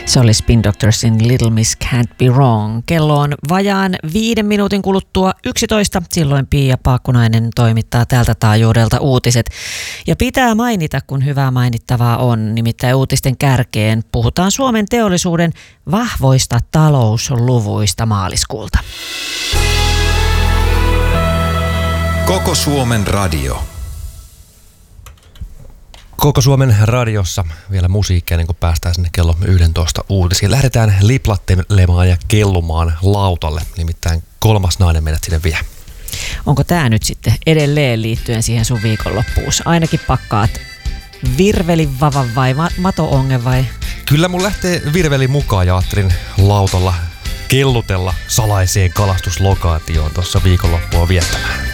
Se oli Spin Doctorsin Little Miss Can't Be Wrong. Kello on vajaan 5 minuutin kuluttua 11. Silloin Pia Paakkunainen toimittaa tältä taajuudelta uutiset. Ja pitää mainita, kun hyvää mainittavaa on. Nimittäin uutisten kärkeen puhutaan Suomen teollisuuden vahvoista talousluvuista maaliskuulta. Koko Suomen radio. Koko Suomen radiossa vielä musiikkia, niin kun päästään sinne kello 11 uutisiin. Lähdetään liplattelemaan ja kellumaan lautalle, nimittäin 3. nainen meidät sinne vie. Onko tämä nyt sitten edelleen liittyen siihen sun viikonloppuus? Ainakin pakkaat virvelivavan vai mato-ongen vai? Kyllä mun lähtee virveli mukaan ja ajattelin lautalla kellutella salaiseen kalastuslokaatioon tuossa viikonloppua viettämään.